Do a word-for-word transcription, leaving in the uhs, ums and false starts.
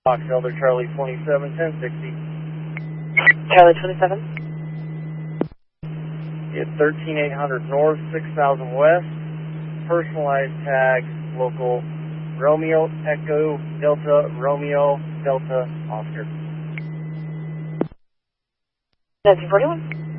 Fox Elder Charlie twenty-seven, ten sixty. Charlie twenty-seven. It's thirteen eight hundred north, six thousand west. Personalized tag, local Romeo Echo Delta Romeo Delta Oscar. nineteen forty-one.